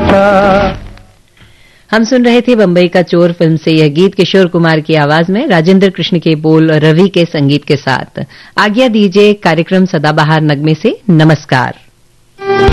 था। हम सुन रहे थे बम्बई का चोर फिल्म से यह गीत किशोर कुमार की आवाज में, राजेंद्र कृष्ण के बोल, रवि के संगीत के साथ। आज्ञा दीजिए कार्यक्रम सदाबहार नगमे से। नमस्कार।